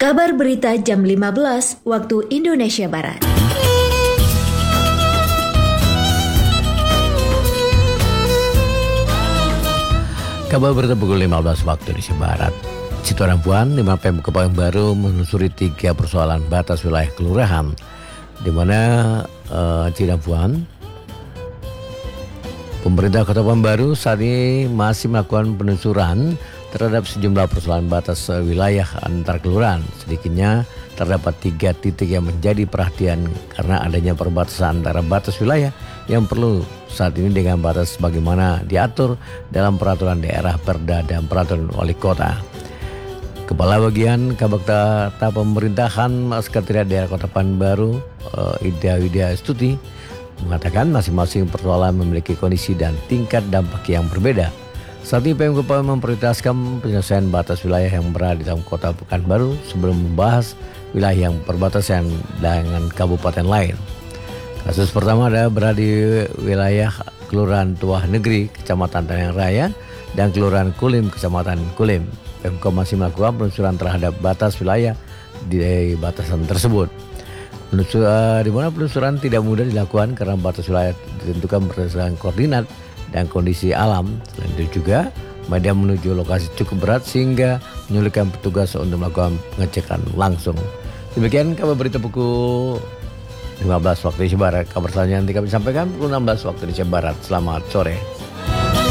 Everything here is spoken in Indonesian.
Kabar berita jam 15 waktu Indonesia Barat. Kabar berita pukul 15 waktu Indonesia Barat. Citarempuan, di mana Pemkab Pekanbaru menelusuri 3 persoalan batas wilayah kelurahan, di mana Citarempuan, pemerintah Kota Pekanbaru saat ini masih melakukan penelusuran terhadap sejumlah persoalan batas wilayah antar kelurahan. Sedikitnya terdapat 3 titik yang menjadi perhatian karena adanya perbatasan antara batas wilayah yang perlu saat ini dengan batas bagaimana diatur dalam peraturan daerah, perda, dan peraturan wali kota. Kepala Bagian Kabakta Pemerintahan Sekretariat Daerah Kota Pekanbaru, Ida Widya Stuti, mengatakan masing-masing persoalan memiliki kondisi dan tingkat dampak yang berbeda. Saat ini Pemkab memprioritaskan penyelesaian batas wilayah yang berada di dalam Kota Pekanbaru sebelum membahas wilayah yang perbatasan dengan kabupaten lain. Kasus pertama adalah berada di wilayah Kelurahan Tuah Negeri, Kecamatan Tanjung Raya, dan Kelurahan Kulim, Kecamatan Kulim. Pemkab masih melakukan penelusuran terhadap batas wilayah di batasan tersebut. Di mana penelusuran tidak mudah dilakukan karena batas wilayah ditentukan berdasarkan koordinat dan kondisi alam. Selain itu juga medan menuju lokasi cukup berat sehingga menyulitkan petugas untuk melakukan pengecekan langsung. Demikian kabar berita pukul 15 waktu Indonesia Barat. Kabar selanjutnya nanti kami sampaikan pukul 16 waktu Indonesia Barat. Selamat sore.